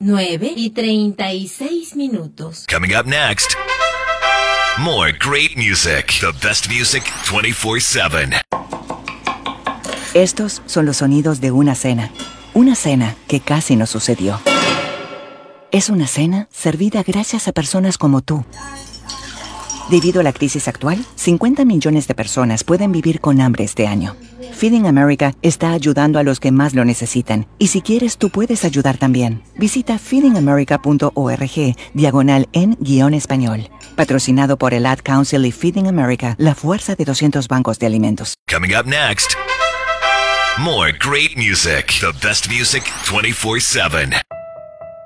9:36. Coming up next, more great music. The best music 24/7. Estos son los sonidos de una cena. Una cena que casi no sucedió. Es una cena servida gracias a personas como tú. Debido a la crisis actual, 50 millones de personas pueden vivir con hambre este año. Feeding America está ayudando a los que más lo necesitan. Y si quieres, tú puedes ayudar también. Visita feedingamerica.org/en-español. Patrocinado por el Ad Council y Feeding America, la fuerza de 200 bancos de alimentos. Coming up next, more great music. The best music 24/7.